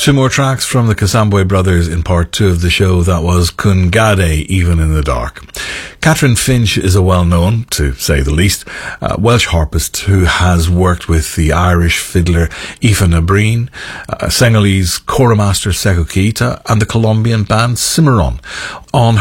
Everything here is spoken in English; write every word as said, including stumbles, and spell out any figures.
Two more tracks from the Cassamboy Brothers in part two of the show. That was Cungade, Even in the Dark. Catherine Finch is a well-known, to say the least, uh, Welsh harpist who has worked with the Irish fiddler Aoife na Breen, uh, Senegalese choramaster Sekou Keita and the Colombian band Cimarron on